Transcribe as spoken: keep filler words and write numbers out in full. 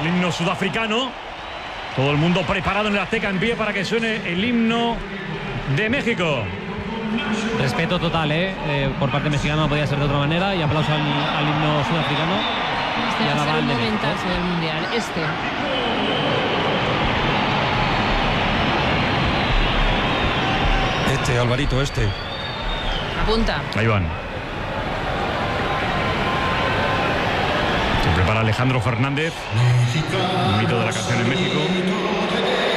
el himno sudafricano. Todo el mundo preparado en el Azteca en pie para que suene el himno de México. Respeto total, ¿eh? Eh, por parte mexicana no podía ser de otra manera. Y aplauso al, al himno sudafricano. Este va a ser el momentazo del Mundial. Este. Este, Alvarito, este. Apunta. Ahí van. Se prepara Alejandro Fernández. Un mito de la canción en México.